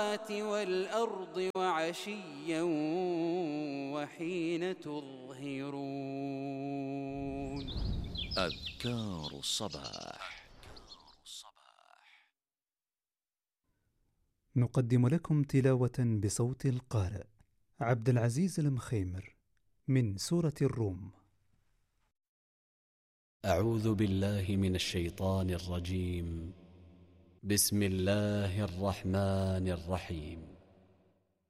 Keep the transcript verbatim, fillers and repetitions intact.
والأرض وعشيا وحين تظهرون. أذكار الصباح. نقدم لكم تلاوة بصوت القارئ عبد العزيز المخيمر من سورة الروم. أعوذ بالله من الشيطان الرجيم. بسم الله الرحمن الرحيم.